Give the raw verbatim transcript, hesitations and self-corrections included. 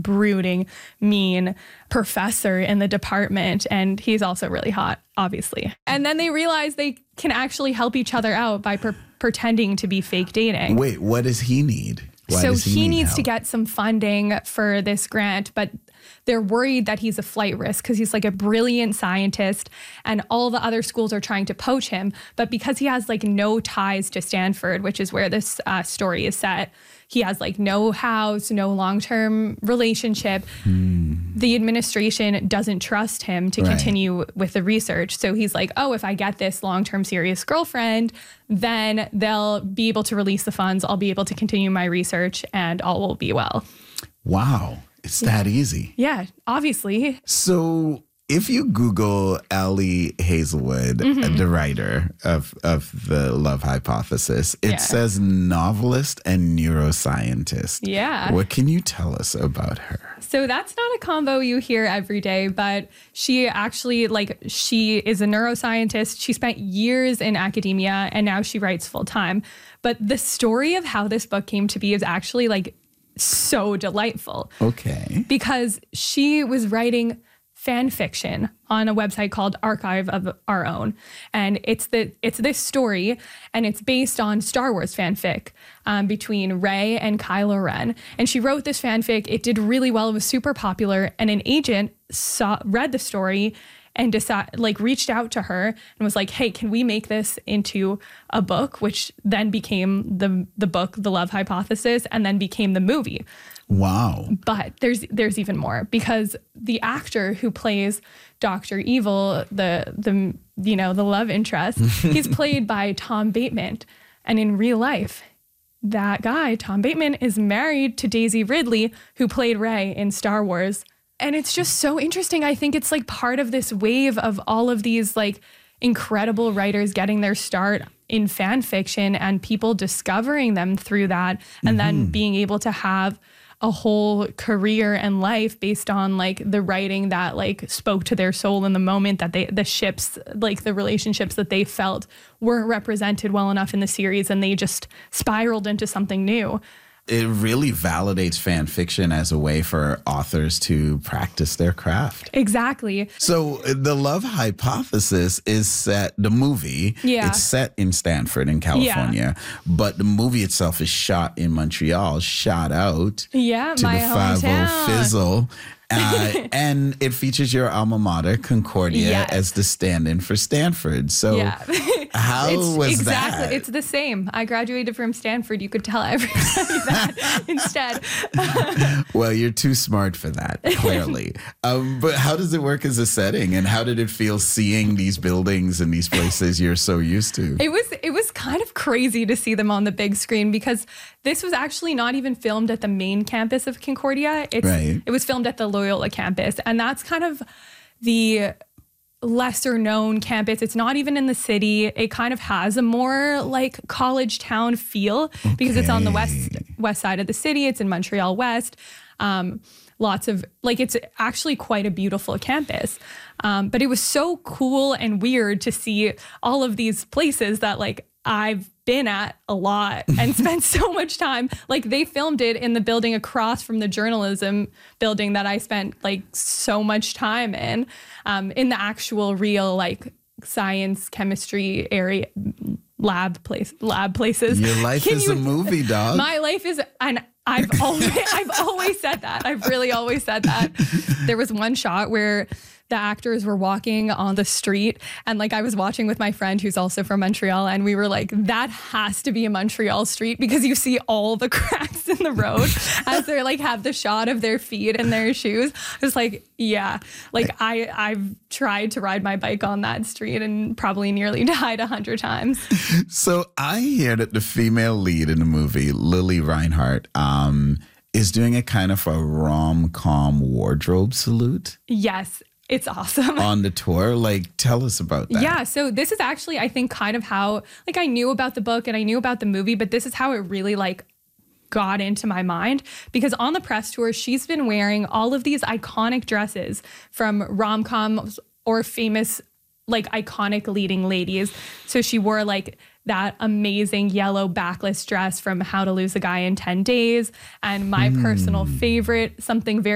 brooding, mean professor in the department. And he's also really hot, obviously. And then they realize they can actually help each other out by per- pretending to be fake dating. Wait, what does he need? Why so does he, he need needs help? to get some funding for this grant, but they're worried that he's a flight risk because he's like a brilliant scientist and all the other schools are trying to poach him. But because he has like no ties to Stanford, which is where this uh, story is set, he has like no house, no long-term relationship. Hmm. The administration doesn't trust him to Right. continue with the research. So he's like, oh, if I get this long-term serious girlfriend, then they'll be able to release the funds. I'll be able to continue my research and all will be well. Wow, it's that easy. Yeah, obviously. So if you Google Ali Hazelwood, mm-hmm. the writer of, of the Love Hypothesis, it Yeah. says novelist and neuroscientist. Yeah. What can you tell us about her? So that's not a combo you hear every day, but she actually, like, she is a neuroscientist. She spent years in academia and now she writes full time. But the story of how this book came to be is actually like so delightful. Okay. Because she was writing fan fiction on a website called Archive of Our Own. And it's the it's this story, and it's based on Star Wars fanfic um, between Rey and Kylo Ren. And she wrote this fanfic. It did really well. It was super popular. And an agent saw read the story and decided, like, reached out to her and was like, hey, can we make this into a book? Which then became the the book, The Love Hypothesis, and then became the movie. Wow. But there's there's even more, because the actor who plays Doctor Evil, the the you know, the love interest, he's played by Tom Bateman. And in real life, that guy, Tom Bateman, is married to Daisy Ridley, who played Rey in Star Wars. And it's just so interesting. I think it's like part of this wave of all of these like incredible writers getting their start in fan fiction and people discovering them through that, and mm-hmm. then being able to have a whole career and life based on like the writing that like spoke to their soul in the moment, that they, the ships, like the relationships that they felt weren't represented well enough in the series, and they just spiraled into something new. It really validates fan fiction as a way for authors to practice their craft. Exactly. So the Love Hypothesis is set, the movie, yeah. it's set in Stanford in California, yeah. but the movie itself is shot in Montreal, shot out yeah, to my the five oh Fizzle. Uh, and it features your alma mater, Concordia, yes. as the stand-in for Stanford. So yeah. how it's was exactly, that? It's the same. I graduated from Stanford. You could tell everybody that instead. Well, you're too smart for that, clearly. um, but how does it work as a setting? And how did it feel seeing these buildings and these places you're so used to? It was, it was kind of crazy to see them on the big screen, because this was actually not even filmed at the main campus of Concordia. It's, right. It was filmed at the Loyola campus, and that's kind of the lesser known campus. It's not even in the city. It kind of has a more like college town feel, okay. because it's on the west west side of the city. It's in Montreal West. Um, lots of like, it's actually quite a beautiful campus. Um, but it was so cool and weird to see all of these places that like I've been at a lot and spent so much time. Like, they filmed it in the building across from the journalism building that I spent like so much time in, um, in the actual real like science, chemistry area, lab place, lab places. Your life Can is you, a movie, dog. My life is, and I've always, I've always said that. I've really always said that. There was one shot where the actors were walking on the street, and like I was watching with my friend who's also from Montreal, and we were like, that has to be a Montreal street, because you see all the cracks in the road as they're like have the shot of their feet and their shoes. It's like, yeah, like I, I've tried to ride my bike on that street and probably nearly died a hundred times. So I hear that the female lead in the movie, Lily Reinhart, um, is doing a kind of a rom-com wardrobe salute. Yes. It's awesome. On the tour. Like, tell us about that. Yeah. So this is actually, I think, kind of how, like, I knew about the book and I knew about the movie, but this is how it really, like, got into my mind, because on the press tour, she's been wearing all of these iconic dresses from rom-coms or famous, like, iconic leading ladies. So she wore, like, that amazing yellow backless dress from How to Lose a Guy in ten days. And my mm. personal favorite, something very